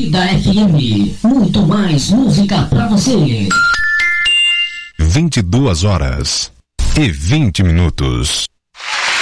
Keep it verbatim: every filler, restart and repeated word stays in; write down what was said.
Vida F M, muito mais música pra você. vinte e duas horas e vinte minutos.